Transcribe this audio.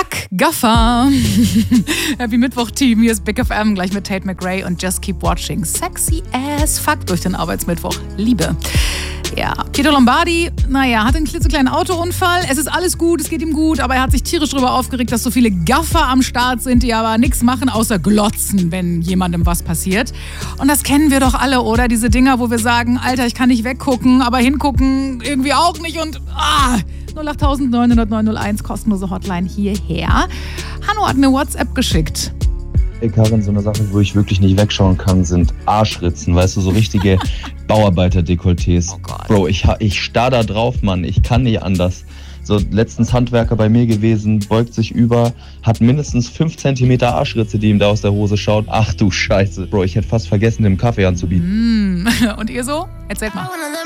Fuck Gaffer. Happy Mittwoch, Team. Hier ist Big FM, gleich mit Tate McRae und Just Keep Watching. Sexy as fuck durch den Arbeitsmittwoch. Liebe. Ja, Pietro Lombardi, hat einen klitzekleinen Autounfall. Es ist alles gut, es geht ihm gut, aber er hat sich tierisch darüber aufgeregt, dass so viele Gaffer am Start sind, die aber nichts machen, außer glotzen, wenn jemandem was passiert. Und das kennen wir doch alle, oder? Diese Dinger, wo wir sagen, Alter, ich kann nicht weggucken, aber hingucken irgendwie auch nicht und 08000 900 901, kostenlose Hotline hierher. Hanno hat eine WhatsApp geschickt. Ey Karin, so eine Sache, wo ich wirklich nicht wegschauen kann, sind Arschritzen, weißt du, so richtige Bauarbeiter-Dekolletés. Oh Gott. Bro, ich starr da drauf, Mann, ich kann nicht anders. So, letztens Handwerker bei mir gewesen, beugt sich über, hat mindestens 5 cm Arschritze, die ihm da aus der Hose schaut. Ach du Scheiße. Bro, ich hätte fast vergessen, dem Kaffee anzubieten. Und ihr so? Erzählt mal.